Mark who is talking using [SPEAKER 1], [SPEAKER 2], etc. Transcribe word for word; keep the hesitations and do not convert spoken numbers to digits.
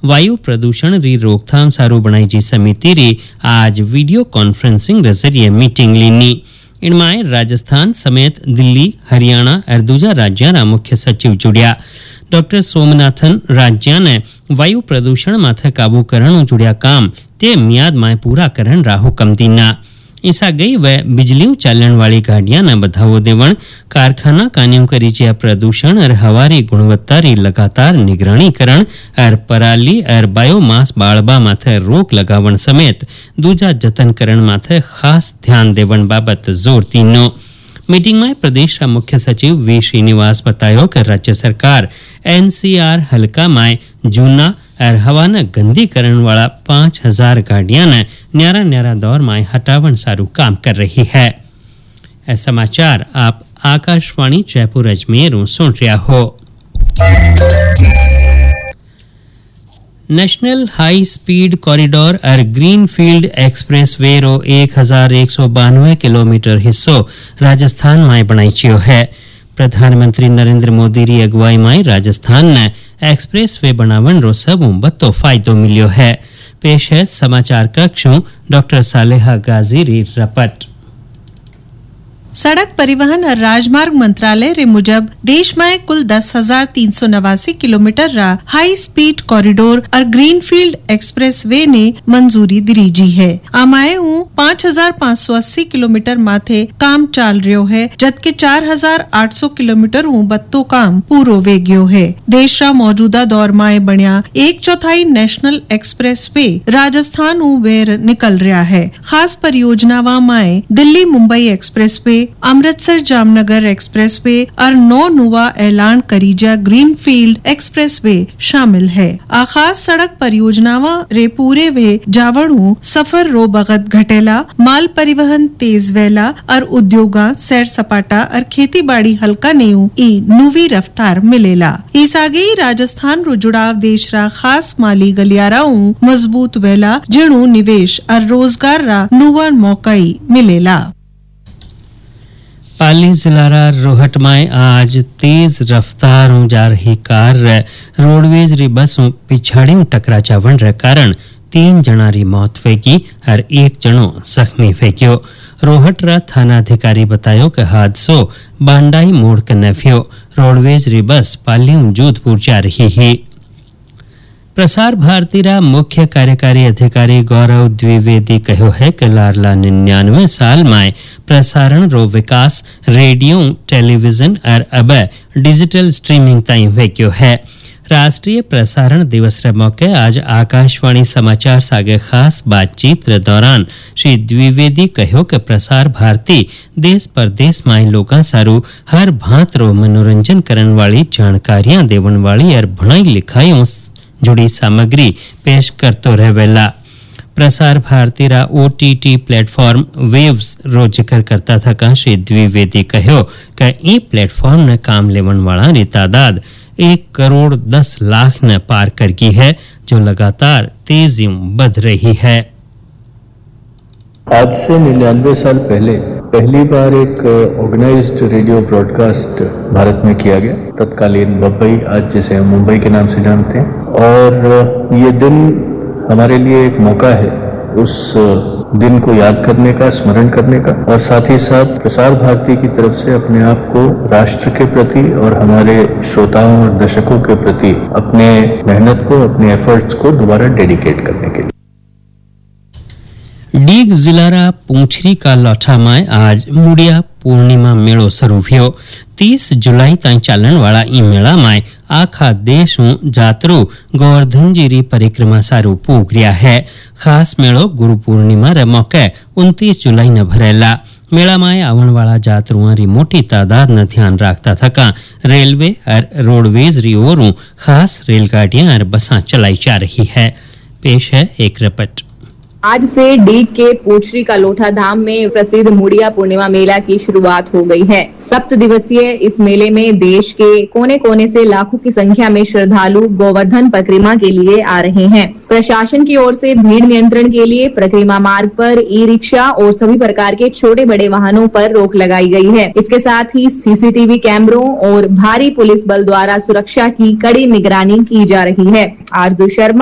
[SPEAKER 1] वायु प्रदूषण री रोकथाम सारू बनाई जी समिति री आज वीडियो कॉन्फ्रेंसिंग रे जरिए मीटिंग लीनी। इनमाय राजस्थान समेत दिल्ली, हरियाणा और दूजा राज्यों रा मुख्य सचिव जुड़िया। डॉक्टर सोमनाथन राज्य ने वायु प्रदूषण माथे काबू करण जुड़िया काम ते मियाद में पूरा करण रा हुक्म दीना। ईसा गई व बिजली चालन वाली गाड़ियां न बधावो देवण, कारखाना कान्यू करी जे प्रदूषण और हवारी गुणवत्ता री लगातार निगरानी करण और पराली और बायोमास बाळबा माथे रोक लगावण समेत दूजा जतन करण माथे खास ध्यान देवण बाबत जोर दीनो। मीटिंग में प्रदेश का मुख्य सचिव वी श्रीनिवास बतायो कि राज्य सरकार एनसीआर हल्का में जूना और हवा न गंदी करण वाला पांच हजार गाड़ियां ने न्यारा न्यारा दौर में हटावन सारू काम कर रही है। ऐ समाचार आप आकाशवाणी जयपुर अजमेर सुन रहा हो। नेशनल हाई स्पीड कॉरिडोर और ग्रीनफील्ड एक्सप्रेस वे रो एक हजार एक सौ बानवे किलोमीटर हिस्सों राजस्थान में बनाई चियो है। प्रधानमंत्री नरेंद्र मोदी री अगुवाई में राजस्थान ने एक्सप्रेस वे बनावन रो सबू बत्तो फायदो मिलियो है। पेश है समाचार कक्षों डॉक्टर सालेहा गाजी री रपट।
[SPEAKER 2] सड़क परिवहन और राजमार्ग मंत्रालय रे मुजब देश में कुल दस हजार तीन सौ नवासी किलोमीटर रा हाई स्पीड कॉरिडोर और ग्रीनफील्ड एक्सप्रेस वे ने मंजूरी दीजी है। आमाए हूँ पाँच हजार पाँच सौ अस्सी किलोमीटर माथे काम चाल रहो है, जबकि चार हजार आठ सौ किलोमीटर हूँ बत्तो काम पूरो वेग्यो है। देश रा मौजूदा दौर में बनिया एक चौथाई नेशनल एक्सप्रेस वे राजस्थान हूँ वेर निकल रहा है। खास परियोजना में Delhi Mumbai express way, Amritsar Jamnagar express way और नौ नुवा ऐलान करीजा ग्रीनफील्ड एक्सप्रेस वे शामिल है। आ खास सड़क परियोजनावा रे पूरे वे जावड़ू सफर रो बगत घटेला, माल परिवहन तेज वेला और उद्योगा सैर सपाटा और खेती बाड़ी हल्का नेऊ ई नुवी रफ्तार मिलेला। इस आगे राजस्थान रो जुड़ाव देश रा खास माली गलियारा मजबूत वेला, जिणु निवेश और रोजगार रा नुवा मौकाई मिलेला।
[SPEAKER 1] पाली जिला रोहट में आज तेज रफ्तार जा रही कार रोडवेज री बस पिछाड़ी टकरा जावन रे कारण तीन जना री मौत वेगी और एक जनो जख्मी वेग्यो। रोहट रा थाना अधिकारी बतायो कि हादसो बांडाई मोड़ कने व्यो। रोडवेज री बस पाली जोधपुर जा रही है। प्रसार भारती रा मुख्य कार्यकारी अधिकारी गौरव द्विवेदी कहो है कि लारला निन्यानवे साल में प्रसारण रो विकास रेडियो, टेलीविजन और अब डिजिटल स्ट्रीमिंग ताई वेक्यो है। राष्ट्रीय प्रसारण दिवस रे मौके आज आकाशवाणी समाचार सागे खास बातचीत रे दौरान श्री द्विवेदी कहो कि प्रसार भारती देश परदेश में लोगों सारू हर भांत रो मनोरंजन करने वाली जानकारियां देवन वाली और भणाई लिखाई जुड़ी सामग्री पेश करतो रहेला। प्रसार भारती रा ओटीटी प्लेटफॉर्म वेव्स रो जिक्र करता था का श्री द्विवेदी कहो कि ई प्लेटफॉर्म ने काम लेवन वाला री तादाद एक करोड़ दस लाख ने पार कर गई है, जो लगातार तेजी बढ़ रही है।
[SPEAKER 3] आज से निन्यानवे साल पहले पहली बार एक ऑर्गेनाइज्ड रेडियो ब्रॉडकास्ट भारत में किया गया, तत्कालीन बम्बई, आज जिसे हम मुंबई के नाम से जानते हैं। और ये दिन हमारे लिए एक मौका है उस दिन को याद करने का, स्मरण करने का, और साथ ही साथ प्रसार भारती की तरफ से अपने आप को राष्ट्र के प्रति और हमारे श्रोताओं और दर्शकों के प्रति अपने मेहनत को, अपने एफर्ट्स को दोबारा डेडिकेट करने के लिए।
[SPEAKER 1] डीग जिला पूंछरी का लौठा में आज मुड़िया पूर्णिमा मेड़ो शुरू हुयो। तीस जुलाई तक चलन वाला ई मेला में आखा देश जातरू गोवर्धन जी री परिक्रमा सारू पूग रिया है। खास मेड़ो गुरु पूर्णिमा रे मौके उनतीस जुलाई न भरेला। मेला में आवन वाला जातरुओं री मोटी तादाद न ध्यान रखता थका रेलवे और रोडवेज री ओर खास रेलगाड़ियां और बसा चलाई जा रही है। पेश है एक रिपोर्ट।
[SPEAKER 4] आज से डीग के पूंछरी का लोठा धाम में प्रसिद्ध मुड़िया पूर्णिमा मेला की शुरुआत हो गई है। सप्त दिवसीय इस मेले में देश के कोने कोने से लाखों की संख्या में श्रद्धालु गोवर्धन परिक्रमा के लिए आ रहे हैं। प्रशासन की ओर से भीड़ नियंत्रण के लिए परिक्रमा मार्ग पर ई रिक्शा और सभी प्रकार के छोटे बड़े वाहनों पर रोक लगाई गई है। इसके साथ ही सीसीटीवी कैमरों और भारी पुलिस बल द्वारा सुरक्षा की कड़ी निगरानी की जा रही है। आरजू शर्मा,